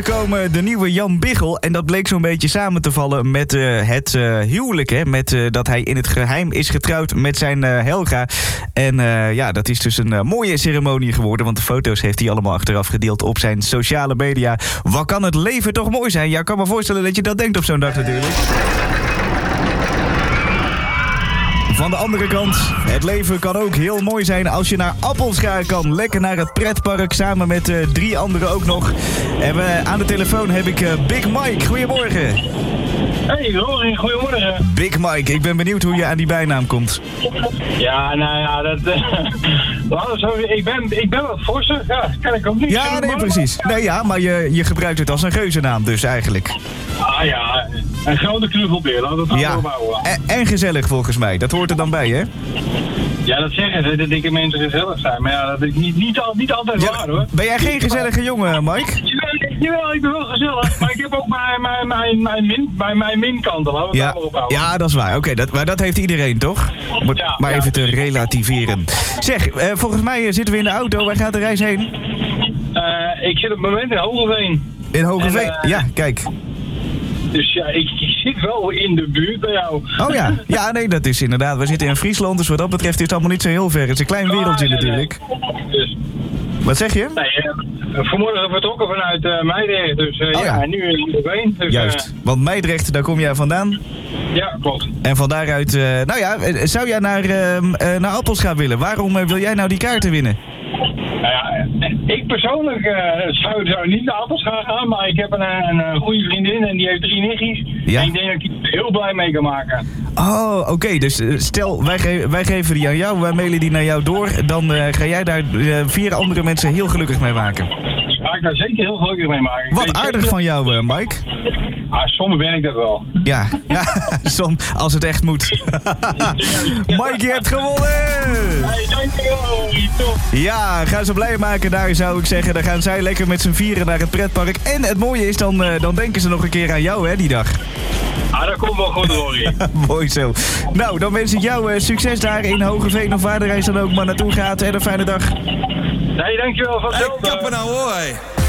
Komen de nieuwe Jan Biggel. En dat bleek zo'n beetje samen te vallen met het huwelijk. Hè? Met dat hij in het geheim is getrouwd met zijn Helga. En dat is dus een mooie ceremonie geworden. Want de foto's heeft hij allemaal achteraf gedeeld op zijn sociale media. Wat kan het leven toch mooi zijn? Ja, ik kan me voorstellen dat je dat denkt op zo'n dag natuurlijk. Van de andere kant, het leven kan ook heel mooi zijn als je naar Appelscha kan. Lekker naar het pretpark, samen met 3 anderen ook nog. En aan de telefoon heb ik Big Mike. Goedemorgen. Hey Rory, goedemorgen. Big Mike, ik ben benieuwd hoe je aan die bijnaam komt. Ja, nou ja, ik ben wat forser. Ja, kan ik ook niet. Ja, nee, precies. Nee, ja, maar je gebruikt het als een geuzennaam dus eigenlijk. Ah ja, een grote knuffelbeer, laten we het allemaal opbouwen. En gezellig volgens mij, dat hoort er dan bij, hè? Ja, dat zeggen ze, dat dikke mensen gezellig zijn. Maar ja, dat is niet altijd waar, hoor. Ben jij geen gezellige jongen, Mike? Jawel, ik ben wel gezellig, maar ik heb ook mijn minkanten, laten we het allemaal opbouwen. Ja, dat is waar. Oké, maar dat heeft iedereen, toch? Maar even te relativeren. Zeg, volgens mij zitten we in de auto. Waar gaat de reis heen? Ik zit op het moment in Hogeveen. In Hogeveen? Ja, kijk. Dus ja, ik zit wel in de buurt bij jou. Oh ja. Ja, nee, dat is inderdaad. We zitten in Friesland, dus wat dat betreft is het allemaal niet zo heel ver. Het is een klein wereldje natuurlijk. Dus. Wat zeg je? Nee, vanmorgen vertrokken vanuit Meidrecht, dus en nu in Hogeveen. Dus, juist, want Meidrecht, daar kom jij vandaan? Ja, klopt. En van daaruit, zou jij naar Appelscha willen? Waarom wil jij nou die kaarten winnen? Nou ja, ik persoonlijk zou niet naar Appelscha gaan, maar ik heb een goede vriendin en die heeft 3 nichtjes. Ja? En ik denk dat ik die heel blij mee kan maken. Oh, oké. Dus stel, wij geven die aan jou, wij mailen die naar jou door. Dan ga jij daar 4 andere mensen heel gelukkig mee maken. Ga ik daar zeker heel gelukkig mee maken. Wat aardig van jou, Mike. Soms ben ik dat wel. Ja, als het echt moet. Mike, je hebt gewonnen! Hey, dankjewel. Top. Ja, ga ze blij maken daar, zou ik zeggen. Dan gaan zij lekker met z'n vieren naar het pretpark. En het mooie is, dan denken ze nog een keer aan jou, hè, die dag. Dat komt wel goed, Rory. Mooi zo. Nou, dan wens ik jou succes daar in Hogeveen of waar de reis dan ook maar naartoe gaat. En een fijne dag. Nee, dankjewel. Van hetzelfde. Kappen nou, hoor.